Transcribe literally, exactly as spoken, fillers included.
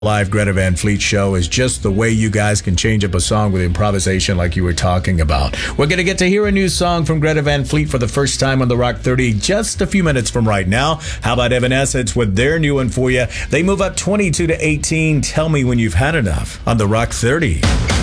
Live Greta Van Fleet show is just the way you guys can change up a song with improvisation like you were talking about. We're going to get to hear a new song from Greta Van Fleet for the first time on the Rock thirty just a few minutes from right now. How about Evanescence with their new one for you? They move up twenty-two to eighteen. Tell me when you've had enough on the Rock thirty.